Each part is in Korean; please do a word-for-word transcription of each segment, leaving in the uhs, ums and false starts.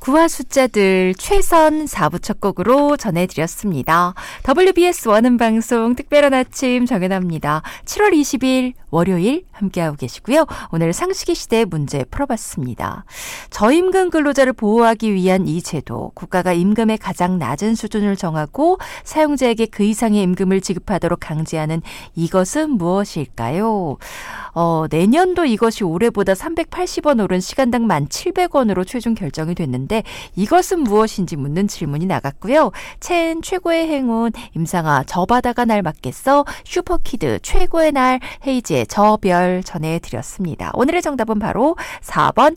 구화 숫자들 최선 사 부 첫 곡으로 전해드렸습니다. 더블유비에스 원음 방송 특별한 아침 정연아입니다. 칠월 이십일 월요일 함께하고 계시고요. 오늘 상식의 시대 문제 풀어봤습니다. 저임금 근로자를 보호하기 위한 이 제도, 국가가 임금의 가장 낮은 수준을 정하고 사용자에게 그 이상의 임금을 지급하도록 강제하는 이것은 무엇일까요? 어, 내년도 이것이 올해보다 삼백팔십 원 오른 시간당 만 칠백 원으로 최종 결정이 됐는데 이것은 무엇인지 묻는 질문이 나갔고요. 첸 최고의 행운, 임상아 저 바다가 날 맞겠어, 슈퍼키드 최고의 날, 헤이지의 저별 전해드렸습니다. 오늘의 정답은 바로 사 번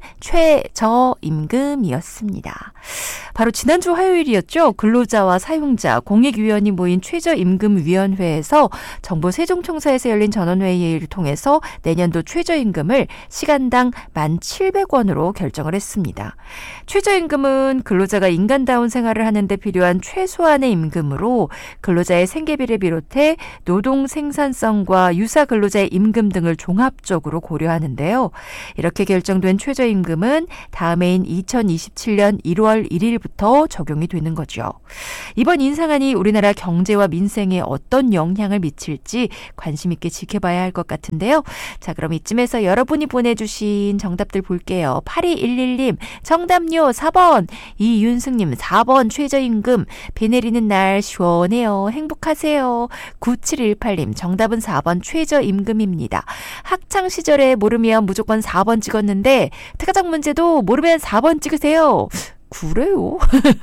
최저임금이었습니다. 바로 지난주 화요일이었죠. 근로자와 사용자, 공익위원이 모인 최저임금위원회에서 정부 세종청사에서 열린 전원회의를 통해서 내년도 최저임금을 시간당 만 칠백 원으로 결정을 했습니다. 최저임금은 근로자가 인간다운 생활을 하는 데 필요한 최소한의 임금으로 근로자의 생계비를 비롯해 노동 생산성과 유사 근로자의 임금 등을 종합적으로 고려하는데요. 이렇게 결정된 최저임금은 다음 해인 이천이십칠 년 일월 일일부터 적용이 되는 거죠. 이번 인상안이 우리나라 경제와 민생에 어떤 영향을 미칠지 관심 있게 지켜봐야 할 것 같은데요. 자, 그럼 이쯤에서 여러분이 보내주신 정답들 볼게요. 팔이일일 님 정답요 사 번, 이윤승님 사 번 최저임금, 비 내리는 날 시원해요, 행복하세요. 구칠일팔 님 정답은 사 번 최저임금입니다. 학창시절에 모르면 무조건 사 번 찍었는데 특가적 문제도 모르면 사 번 찍으세요. 그래요?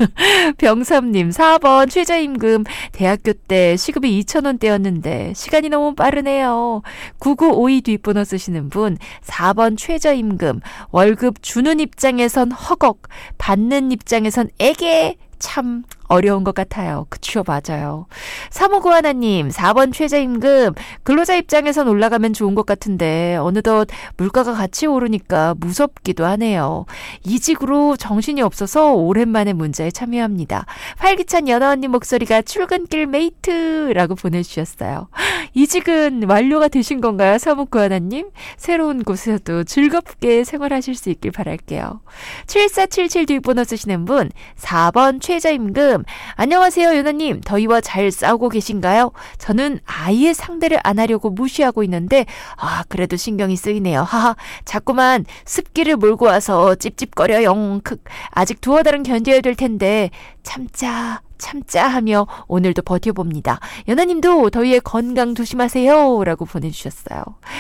병삼님 사 번 최저임금, 대학교 때 시급이 이천 원대였는데 시간이 너무 빠르네요. 구구오이 뒷번호 쓰시는 분 사 번 최저임금, 월급 주는 입장에선 허걱, 받는 입장에선 애게, 참 어려운 것 같아요. 그쵸, 맞아요. 삼오구하나님 사 번 최저임금, 근로자 입장에선 올라가면 좋은 것 같은데 어느덧 물가가 같이 오르니까 무섭기도 하네요. 이직으로 정신이 없어서 오랜만에 문자에 참여합니다. 활기찬 연아 언니 목소리가 출근길 메이트라고 보내주셨어요. 이직은 완료가 되신 건가요, 삼오구하나님? 새로운 곳에서도 즐겁게 생활하실 수 있길 바랄게요. 칠사칠칠 뒷번호 쓰시는 분 사 번 최저임금, 안녕하세요 연아님, 더위와 잘 싸우고 계신가요? 저는 아예 상대를 안 하려고 무시하고 있는데 아 그래도 신경이 쓰이네요. 하하, 자꾸만 습기를 몰고 와서 찝찝거려요. 크, 아직 두어 달은 견뎌야 될 텐데 참자 참자 하며 오늘도 버텨봅니다. 연아님도 더위에 건강 조심하세요 라고 보내주셨어요.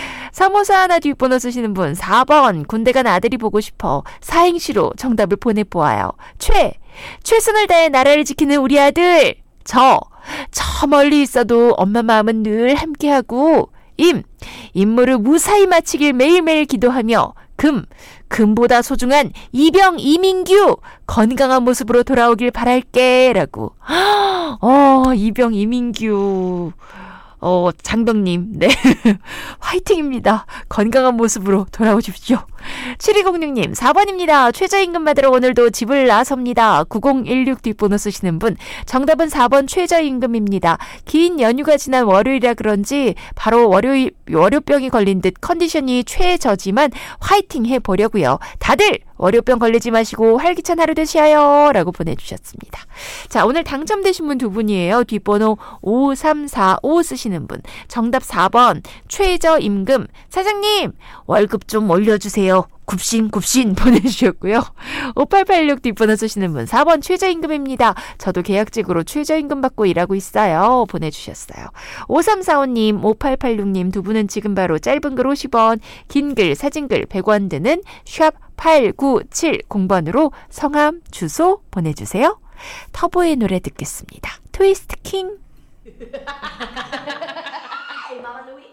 삼오사일 뒷번호 쓰시는 분 사 번 군대 간 아들이 보고 싶어, 사행시로 정답을 보내보아요. 최, 최선을 다해 나라를 지키는 우리 아들. 저, 저 멀리 있어도 엄마 마음은 늘 함께하고. 임, 임무를 무사히 마치길 매일매일 기도하며. 금, 금보다 소중한 이병 이민규, 건강한 모습으로 돌아오길 바랄게 라고. 어, 이병 이민규, 어, 장병님, 네. 화이팅입니다. 건강한 모습으로 돌아오십시오. 칠이공육 님 사 번입니다. 최저임금 받으러 오늘도 집을 나섭니다. 구공일육 뒷번호 쓰시는 분 정답은 사 번 최저임금입니다. 긴 연휴가 지난 월요일이라 그런지 바로 월요일, 월요병이 걸린 듯 컨디션이 최저지만 화이팅 해보려고요. 다들 월요병 걸리지 마시고 활기찬 하루 되시어요 라고 보내주셨습니다. 자, 오늘 당첨되신 분 두 분이에요. 뒷번호 오삼사오 쓰시는 분 정답 사 번 최저임금, 사장님 월급 좀 올려주세요. 굽신 굽신 보내주셨고요. 오팔팔육 뒷번호 쓰시는 분 사 번 최저임금입니다. 저도 계약직으로 최저임금 받고 일하고 있어요 보내주셨어요. 오삼사오 님, 오팔팔육 님 두 분은 지금 바로 짧은 글 오십 원, 긴 글, 사진글 백 원 드는 샵 팔구칠공 번으로 성함, 주소 보내주세요. 터보의 노래 듣겠습니다. 트위스트 킹.